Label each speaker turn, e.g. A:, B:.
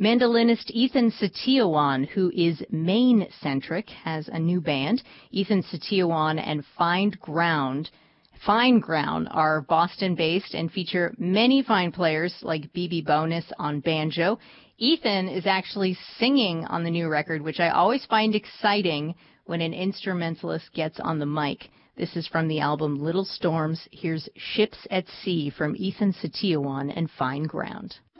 A: Mandolinist Ethan Setiawan, who is Maine-centric, has a new band. Ethan Setiawan and Fine Ground are Boston-based and feature many fine players like BB Bonus on banjo. Ethan is actually singing on the new record, which I always find exciting when an instrumentalist gets on the mic. This is from the album Little Storms. Here's Ships at Sea from Ethan Setiawan and Fine Ground.